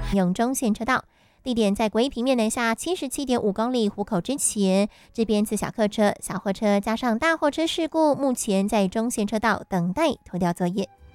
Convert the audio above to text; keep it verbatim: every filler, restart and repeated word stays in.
用中线车道。地点在国一平面南下七十七点五公里湖口之前，这边自小客车、小货车加上大货车事故，目前在中线车道等待拖吊作业。